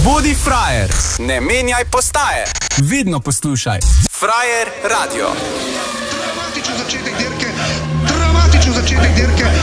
Bodi frajer, Ne menjaj postaje. vedno poslušaj Frajer Radio. Dramatičen začetek dirke.